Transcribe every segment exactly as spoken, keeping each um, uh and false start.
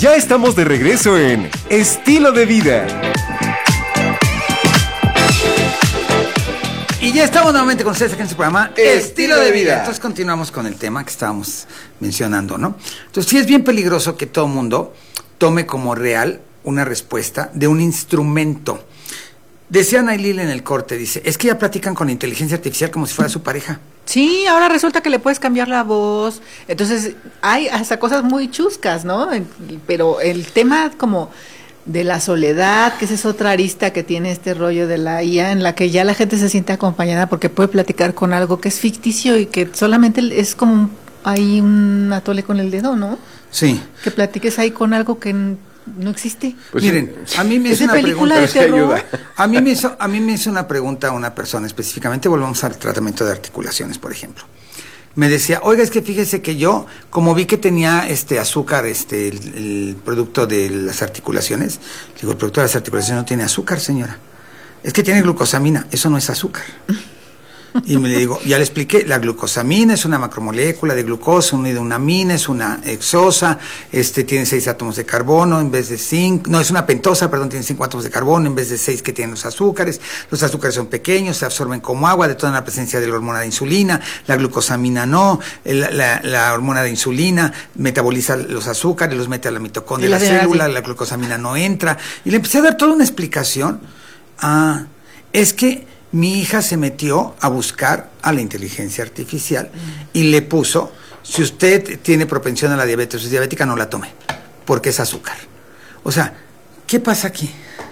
Ya estamos de regreso en Estilo de Vida. Y ya estamos nuevamente con ustedes aquí en su programa Estilo, Estilo de, de vida. vida. Entonces continuamos con el tema que estábamos mencionando, ¿no? Entonces sí es bien peligroso que todo mundo tome como real una respuesta de un instrumento. Decía Nailil en el corte, dice, es que ya platican con inteligencia artificial como si fuera su pareja. Sí, ahora resulta que le puedes cambiar la voz. Entonces hay hasta cosas muy chuscas, ¿no? Pero el tema como de la soledad, que esa es otra arista que tiene este rollo de la I A, en la que ya la gente se siente acompañada porque puede platicar con algo que es ficticio y que solamente es como un, hay un atole con el dedo, ¿no? Sí. Que platiques ahí con algo que no existe. Pues miren, a mí me hizo una pregunta. De terror? A mí me hizo, a mí me hizo una pregunta una persona específicamente, volvamos al tratamiento de articulaciones, por ejemplo. Me decía, oiga, es que fíjese que yo, como vi que tenía este azúcar, este, el, el producto de las articulaciones, digo, el producto de las articulaciones no tiene azúcar, señora. Es que tiene glucosamina, eso no es azúcar. Y me le digo, ya le expliqué, la glucosamina es una macromolécula de glucosa, unida a una amina, es una hexosa, este, tiene seis átomos de carbono en vez de cinco, no, es una pentosa, perdón, tiene cinco átomos de carbono en vez de seis que tienen los azúcares. Los azúcares son pequeños, se absorben como agua, detonan la presencia de la hormona de insulina, la glucosamina no, la, la, la hormona de insulina metaboliza los azúcares, los mete a la mitocondria de la célula, la glucosamina no entra. Y le empecé a dar toda una explicación. Ah, es que mi hija se metió a buscar a la inteligencia artificial y le puso, si usted tiene propensión a la diabetes o es diabética, no la tome, porque es azúcar. O sea, ¿qué pasa aquí?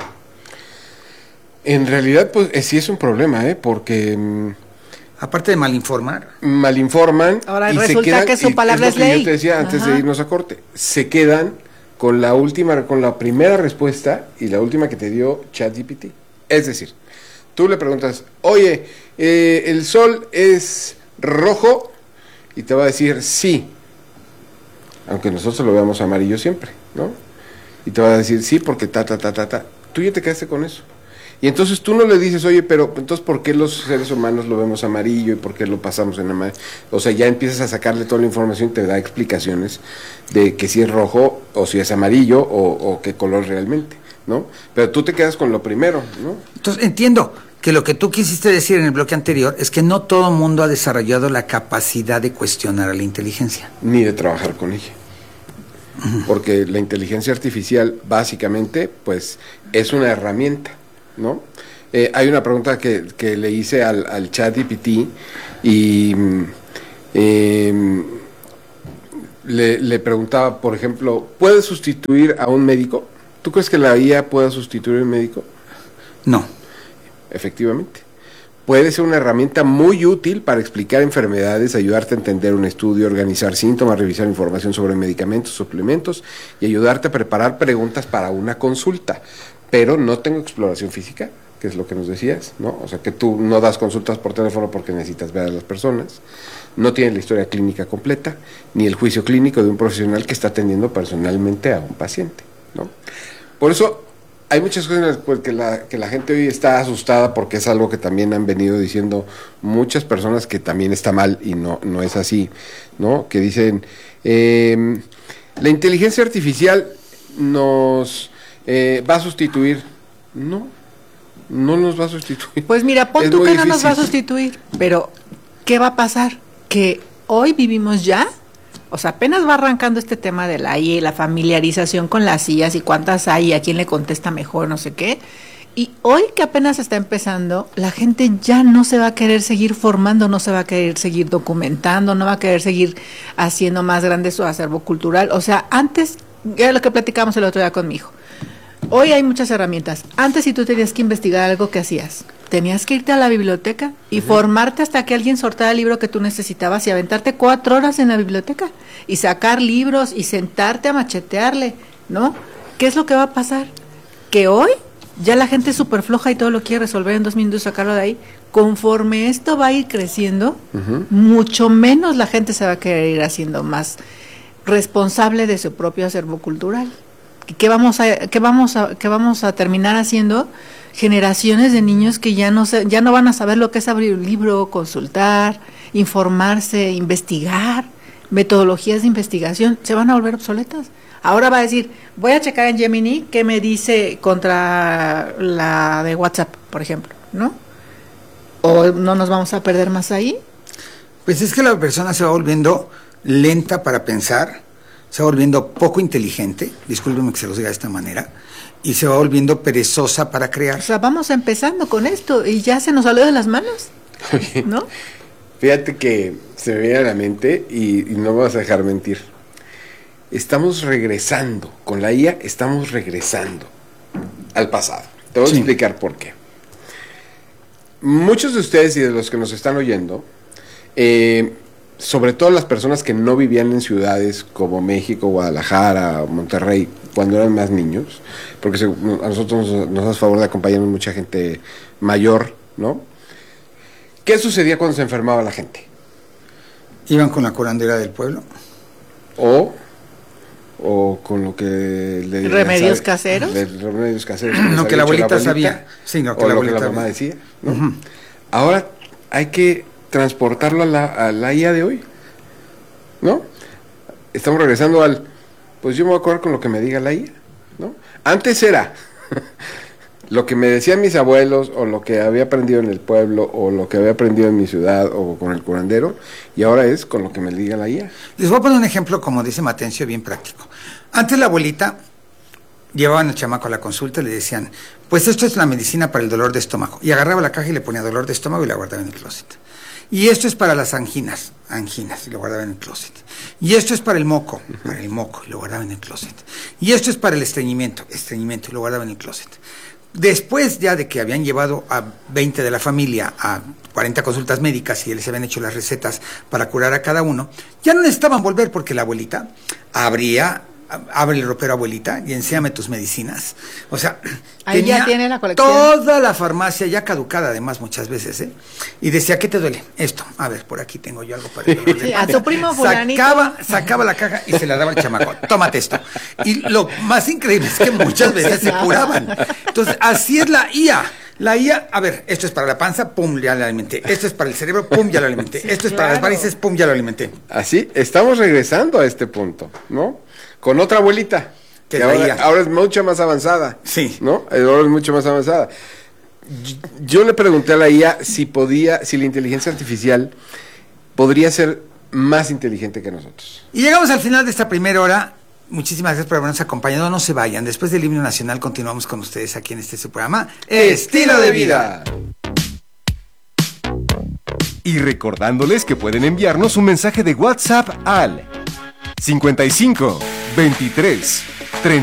En realidad, pues sí es un problema, ¿eh? Porque mmm, aparte de malinformar. Malinforman. Ahora y resulta se quedan, que su palabra es, es lo que ley. Yo te decía antes Ajá. de irnos a corte. Se quedan con la última, con la primera respuesta y la última que te dio ChatGPT. Es decir, tú le preguntas, oye, eh, ¿el sol es rojo? Y te va a decir sí. Aunque nosotros lo veamos amarillo siempre, ¿no? Y te va a decir sí porque ta, ta, ta, ta, ta. Tú ya te quedaste con eso. Y entonces tú no le dices, oye, pero entonces ¿por qué los seres humanos lo vemos amarillo y por qué lo pasamos en amarillo? O sea, ya empiezas a sacarle toda la información y te da explicaciones de que si es rojo o si es amarillo o, o qué color realmente, ¿no? Pero tú te quedas con lo primero, ¿no? Entonces, entiendo que lo que tú quisiste decir en el bloque anterior es que no todo mundo ha desarrollado la capacidad de cuestionar a la inteligencia. Ni de trabajar con ella. Uh-huh. Porque la inteligencia artificial, básicamente, pues, es una herramienta, ¿no? Eh, hay una pregunta que, que le hice al, al ChatGPT y eh, le, le preguntaba, por ejemplo, ¿puede sustituir a un médico? ¿Tú crees que la I A pueda sustituir a un médico? No. Efectivamente. Puede ser una herramienta muy útil para explicar enfermedades, ayudarte a entender un estudio, organizar síntomas, revisar información sobre medicamentos, suplementos y ayudarte a preparar preguntas para una consulta. Pero no tengo exploración física, que es lo que nos decías, ¿no? O sea, que tú no das consultas por teléfono porque necesitas ver a las personas. No tiene la historia clínica completa, ni el juicio clínico de un profesional que está atendiendo personalmente a un paciente, ¿no? Por eso hay muchas cosas en las que la, que la gente hoy está asustada porque es algo que también han venido diciendo muchas personas que también está mal y no, no es así, ¿no? Que dicen, eh, la inteligencia artificial nos eh, va a sustituir. No, no nos va a sustituir. Pues mira, pon es tú que difícil. No nos va a sustituir, pero ¿qué va a pasar? Que hoy vivimos ya. O sea, apenas va arrancando este tema de la I A y la familiarización con las I As y cuántas hay y a quién le contesta mejor, no sé qué. Y hoy que apenas está empezando, la gente ya no se va a querer seguir formando, no se va a querer seguir documentando, no va a querer seguir haciendo más grande su acervo cultural. O sea, antes, era lo que platicamos el otro día con mi hijo. Hoy hay muchas herramientas. Antes, si tú tenías que investigar algo, ¿qué hacías? Tenías que irte a la biblioteca y uh-huh. formarte hasta que alguien sortara el libro que tú necesitabas y aventarte cuatro horas en la biblioteca y sacar libros y sentarte a machetearle, ¿no? ¿Qué es lo que va a pasar? Que hoy ya la gente es súper floja y todo lo quiere resolver en dos minutos, sacarlo de ahí. Conforme esto va a ir creciendo, uh-huh. mucho menos la gente se va a querer ir haciendo más responsable de su propio acervo cultural. ¿Qué vamos a, qué vamos a, qué vamos a terminar haciendo? Generaciones de niños que ya no se, ya no van a saber lo que es abrir un libro, consultar, informarse, investigar, metodologías de investigación se van a volver obsoletas. Ahora va a decir, voy a checar en Gemini qué me dice contra la de WhatsApp, por ejemplo, ¿no? ¿O no nos vamos a perder más ahí? Pues es que la persona se va volviendo lenta para pensar, se va volviendo poco inteligente, discúlpenme que se los diga de esta manera, y se va volviendo perezosa para crear. O sea, vamos empezando con esto y ya se nos salió de las manos, Oye, ¿no? fíjate que se me viene a la mente y, y no me vas a dejar mentir. Estamos regresando, con la I A estamos regresando al pasado. Te voy Sí. a explicar por qué. Muchos de ustedes y de los que nos están oyendo, eh, sobre todo las personas que no vivían en ciudades como México, Guadalajara, Monterrey, cuando eran más niños, porque se, a nosotros nos, nos hace favor de acompañarnos mucha gente mayor, ¿no? ¿Qué sucedía cuando se enfermaba la gente? Iban con la curandera del pueblo. O, o con lo que le ¿Remedios sabe- caseros? de remedios caseros. Lo nos que ha la dicho abuelita sabía. Sí, no, que o la lo que abuelita la mamá sabía. decía, ¿no? Ujú. Ahora hay que transportarlo a la, a la I A de hoy, ¿no? Estamos regresando al, pues yo me voy a acordar con lo que me diga la I A, ¿no? Antes era lo que me decían mis abuelos, o lo que había aprendido en el pueblo, o lo que había aprendido en mi ciudad, o con el curandero, y ahora es con lo que me diga la I A. Les voy a poner un ejemplo, como dice Matencio, bien práctico. Antes la abuelita llevaban al chamaco a la consulta y le decían, pues esto es la medicina para el dolor de estómago. Y agarraba la caja y le ponía dolor de estómago y la guardaba en el closet. Y esto es para las anginas, anginas, y lo guardaba en el closet. Y esto es para el moco, para el moco, y lo guardaba en el closet. Y esto es para el estreñimiento, estreñimiento, y lo guardaba en el closet. Después ya de que habían llevado a veinte de la familia a cuarenta consultas médicas y les habían hecho las recetas para curar a cada uno, ya no necesitaban volver porque la abuelita abría, abre el ropero, abuelita, y enséñame tus medicinas. O sea, Ahí ya tenía tiene la colección. toda la farmacia ya caducada además muchas veces, ¿eh? Y decía, ¿qué te duele? Esto. A ver, por aquí tengo yo algo para el dolor de Sí, a panza. tu primo fulanito. Sacaba, sacaba la caja y se la daba al chamaco. Tómate esto. Y lo más increíble es que muchas veces se curaban. Entonces, así es la I A. La I A, a ver, esto es para la panza, pum, ya lo alimenté. Esto es para el cerebro, pum, ya lo alimenté. Esto es para las claro. varices, pum, ya lo alimenté. Así, estamos regresando a este punto, ¿no? Con otra abuelita, Que que es la ahora, I A. ahora es mucho más avanzada. Sí. ¿No? Ahora es mucho más avanzada. Yo, yo le pregunté a la I A si podía, si la inteligencia artificial podría ser más inteligente que nosotros. Y llegamos al final de esta primera hora. Muchísimas gracias por habernos acompañado. No se vayan. Después del himno nacional continuamos con ustedes aquí en este su programa Estilo de Vida. Y recordándoles que pueden enviarnos un mensaje de WhatsApp al cincuenta y cinco, veintitrés,